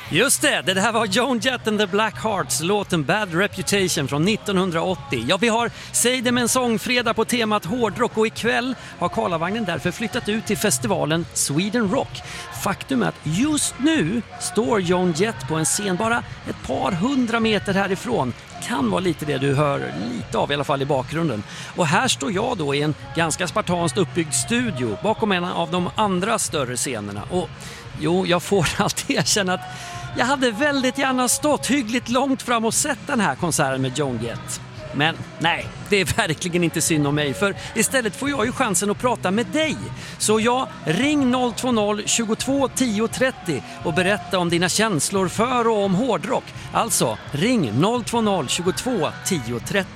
Just det här var Joan Jett and the Black Hearts, låten Bad Reputation från 1980. Ja, vi har Säg det med en sångfredag på temat hårdrock och ikväll har Karlavagnen därför flyttat ut till festivalen Sweden Rock. Faktum är att just nu står Joan Jett på en scen bara ett par 100 meter härifrån. Kan vara lite det du hör lite av i alla fall i bakgrunden. Och här står jag då i en ganska spartanskt uppbyggd studio bakom en av de andra större scenerna. Och jo, jag får alltid erkänna att jag hade väldigt gärna stått hyggligt långt fram och sett den här konserten med Joan Jett. Men nej, det är verkligen inte synd om mig, för istället får jag ju chansen att prata med dig. Så jag ring 020 22 10 30 och berätta om dina känslor för och om hårdrock. Alltså, ring 020 22 10 30.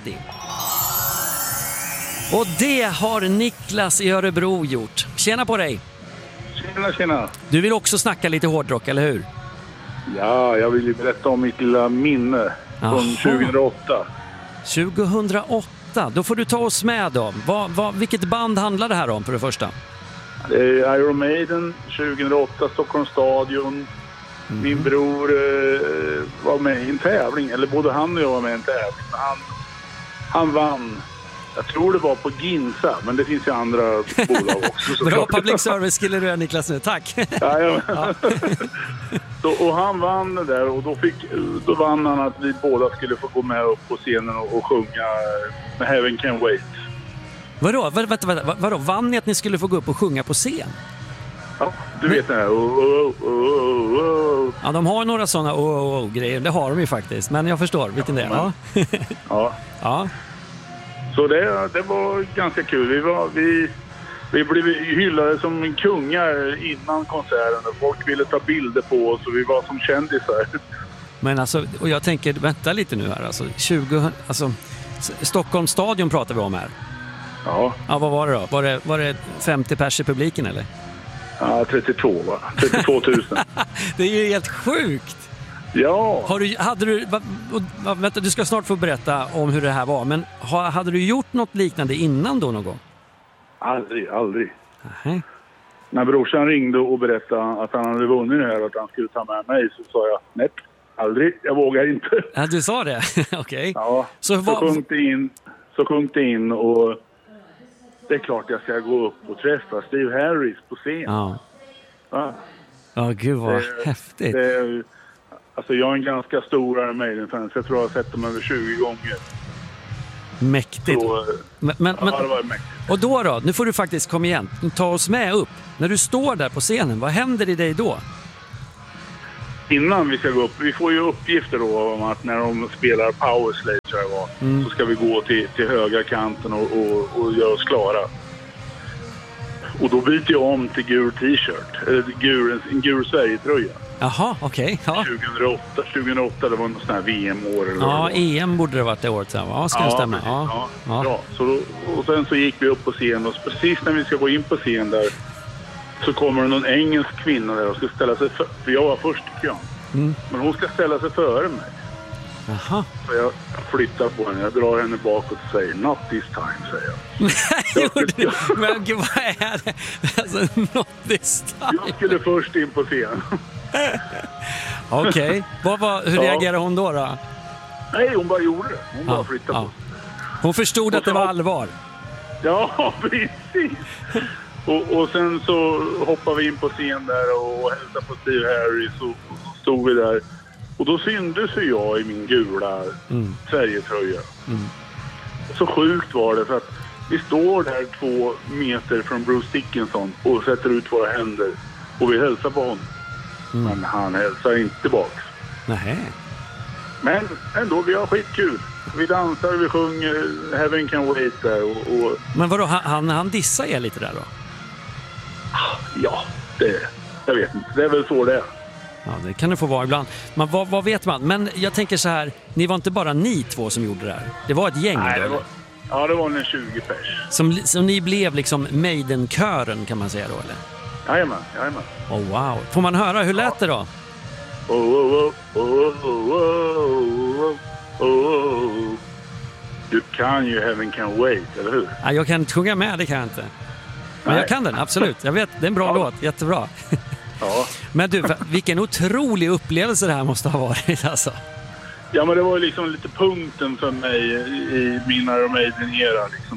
Och det har Niklas i Örebro gjort. Tjena på dig! Tjena. Du vill också snacka lite hårdrock, eller hur? Ja, jag vill ju berätta om mitt lilla minne från 2008. 2008, då får du ta oss med då. Vilket band handlar det här om för det första? Det är Iron Maiden, 2008, Stockholms stadion. Min bror var med i en tävling, eller både han och jag var med i en tävling. Han vann. Jag tror det var på Ginsa, men det finns ju andra bolag också. Bra public service skulle du, Niklas, nu. Tack. Ja. Och han vann det där, och då vann han att vi båda skulle få gå med upp på scenen och sjunga med Heaven Can Wait. Vadå? Vann ni att ni skulle få gå upp och sjunga på scen? Ja, du vet det här. Ja, de har några sådana grejer. Det har de ju faktiskt, men jag förstår vilken det är. Ja. Så det var ganska kul. Vi blev hyllade som kungar innan konserten. Folk ville ta bilder på oss och vi var som kändisar. Men alltså, och jag tänker, vänta lite nu här. Alltså, Stockholms stadion pratar vi om här. Ja. Ja, vad var det då? Var det 50 pers i publiken eller? Ja, 32 va? 32 000. Det är ju helt sjukt. Ja. Vänta, du ska snart få berätta om hur det här var. Men hade du gjort något liknande innan då någon gång? Aldrig. Nej. När brorsan ringde och berättade att han hade vunnit det här och att han skulle ta med mig, så sa jag nej, aldrig. Jag vågar inte. Ja, du sa det? Okej. Ja, så sjönk det in och det är klart jag ska gå upp och träffa Steve Harris på scen. Ja, gud vad häftigt. Alltså jag är en ganska stor Iron Maiden-fan, så jag tror jag har sett dem över 20 gånger. Mäktigt. Så, men, det var mäktigt. Och då, nu får du faktiskt komma igen. Ta oss med upp. När du står där på scenen, vad händer i dig då? Innan vi ska gå upp, vi får ju uppgifter då om att när de spelar Powerslave så ska vi gå till högra kanten och göra oss klara. Och då byter jag om till gul t-shirt, en gul Sverige-tröja. Jaha, okej. Ja. 2008, det var något sånt här VM-år. Eller ja, EM borde det varit det året sen. Ja, ska det stämma. Ja. Bra. Och sen så gick vi upp på scen och precis när vi ska gå in på scen där så kommer det någon engelsk kvinna där och ska ställa sig för jag var först i kön. Men hon ska ställa sig före mig. Jaha. Så jag flyttar på henne, jag drar henne bakåt och säger not this time, säger jag. Men gud, vad är det? Alltså, not this time. Jag skulle först in på scen. Okej. Hur reagerade hon då? Nej, hon bara gjorde det. Hon bara flyttade på. Hon förstod att det var allvar. Ja, precis. Och sen så hoppade vi in på scen där och hälsade på Steve Harris och stod vi där. Och då syndes ju jag i min gula Sverige-tröja. Så sjukt var det, för att vi står där 2 meter från Bruce Dickinson och sätter ut våra händer och vi hälsar på honom. Men han hälsar inte tillbaka. Nej. Men ändå, vi har skitkul. Vi dansar, vi sjunger Heaven Can Wait där. Men vadå, han dissar er lite där då? Ja, jag vet inte. Det är väl så det är. Ja, det kan det få vara ibland. Men vad vet man? Men jag tänker så här, ni var inte bara ni två som gjorde det här. Det var ett gäng. Nej, det var en 20 pers. Som ni blev liksom Maiden-kören, kan man säga då, eller? Jajamän. Oh, wow. Får man höra, hur lät det då? Du kan ju Heaven Can Wait, eller hur? Ja, jag kan inte sjunga med, det kan jag inte. Men jag kan den, absolut. Jag vet, det är en bra låt, jättebra. Ja. Men du, vilken otrolig upplevelse det här måste ha varit alltså. Ja, men det var ju liksom lite punkten för mig i min Iron Maiden-era liksom.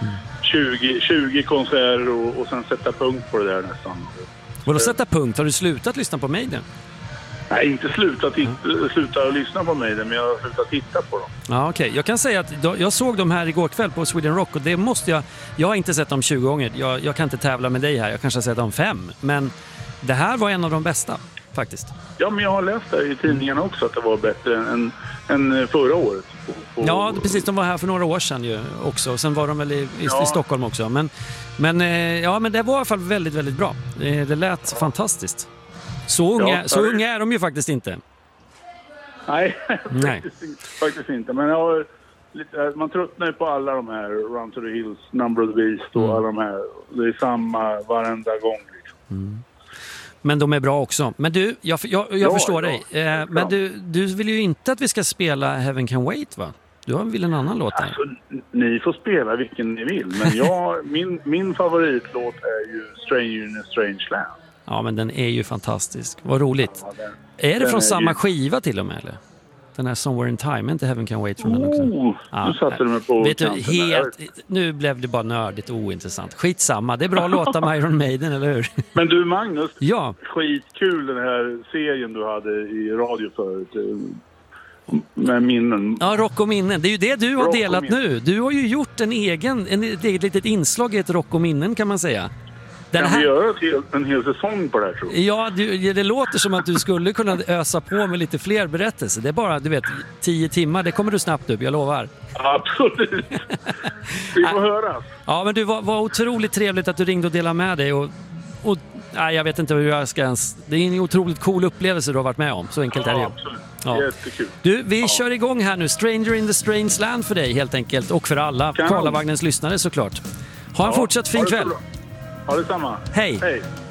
20 konserter och sen sätta punkt på det där nästan. Vadå sätta punkt? Har du slutat lyssna på Maiden? Nej, inte slutat lyssna på Maiden, men jag har slutat titta på dem. Ja, okej. Jag kan säga att jag såg dem här igår kväll på Sweden Rock och det måste jag har inte sett dem 20 gånger. Jag kan inte tävla med dig här. Jag kanske har sett dem 5. Men det här var en av de bästa, faktiskt. Ja, men jag har läst det i tidningarna också att det var bättre än förra året. Ja, precis. De var här för några år sedan ju också. Sen var de väl i Stockholm också. Men det var i alla fall väldigt, väldigt bra. Det lät fantastiskt. Så unga är de ju faktiskt inte. Nej. Faktiskt inte. Men man tröttnar ju på alla de här Run to the Hills, Number of the Beast och alla de här. Det är samma varenda gång liksom. Men de är bra också. Men du, jag förstår dig. Men du vill ju inte att vi ska spela Heaven Can Wait, va? Du vill en annan låt här. Alltså, ni får spela vilken ni vill. Men min favoritlåt är ju Stranger in a Strange Land. Ja, men den är ju fantastisk. Vad roligt. Ja, är det från samma skiva till och med, eller? Den här Somewhere in Time, inte Heaven Can Wait från den också. Nu satte du mig på vet du, nu blev det bara nördigt ointressant. Skitsamma, det är bra låtar med Iron Maiden, eller hur? Men du Magnus, ja. Skitkul den här serien du hade i radio förut. Med minnen. Ja, Rock och minnen. Det är ju det du har delat nu. Du har ju gjort ett eget litet inslag i ett Rock och minnen, kan man säga. Kan vi göra en hel säsong på det här, tror jag? Ja, det låter som att du skulle kunna ösa på med lite fler berättelser. Det är bara, 10 timmar. Det kommer du snabbt upp, jag lovar. Absolut. Vi får höra. Ja, men du var otroligt trevligt att du ringde och delade med dig. Och jag vet inte hur jag ska ens... Det är en otroligt cool upplevelse du har varit med om. Så enkelt är det ju. Absolut. Ja. Jättekul. Du, vi kör igång här nu. Stranger in the Strange Land för dig, helt enkelt. Och för alla Karlavagnens lyssnare, såklart. Ha en fortsatt fin kväll. Ha detsamma. Hej.